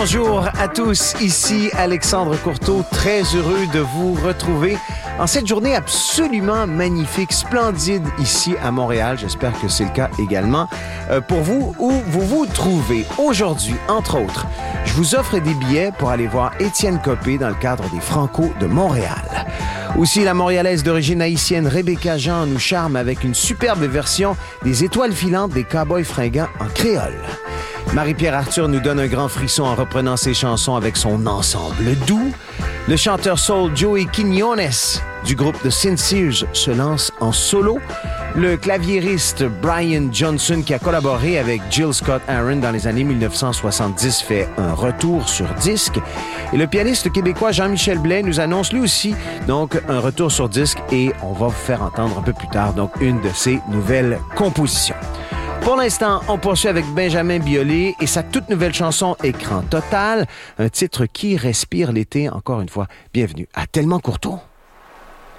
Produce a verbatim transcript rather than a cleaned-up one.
Bonjour à tous, ici Alexandre Courteau, très heureux de vous retrouver en cette journée absolument magnifique, splendide ici à Montréal. J'espère que c'est le cas également euh, pour vous où vous vous trouvez. Aujourd'hui, entre autres, je vous offre des billets pour aller voir Étienne Copé dans le cadre des Franco de Montréal. Aussi, la Montréalaise d'origine haïtienne Rebecca Jean nous charme avec une superbe version des Étoiles filantes des Cowboys fringants en créole. Marie-Pierre Arthur nous donne un grand frisson en reprenant ses chansons avec son ensemble doux. Le chanteur soul Joey Quiñones du groupe The Sincers se lance en solo. Le claviériste Brian Johnson, qui a collaboré avec Jill Scott Aaron dans les années dix-neuf cent soixante-dix, fait un retour sur disque. Et le pianiste québécois Jean-Michel Blais nous annonce lui aussi donc un retour sur disque et on va vous faire entendre un peu plus tard donc une de ses nouvelles compositions. Pour l'instant, on poursuit avec Benjamin Biolay et sa toute nouvelle chanson Écran total, un titre qui respire l'été. Encore une fois, bienvenue à Tellement Courteau.